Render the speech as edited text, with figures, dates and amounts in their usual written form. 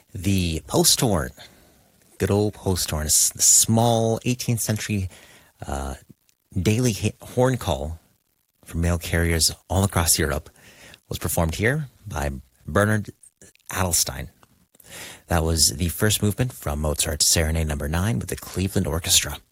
The post horn, good old post horn, a small 18th century daily horn call for mail carriers all across Europe, was performed here by Bernard Adelstein. That was the first movement from Mozart's Serenade No. 9 with the Cleveland Orchestra.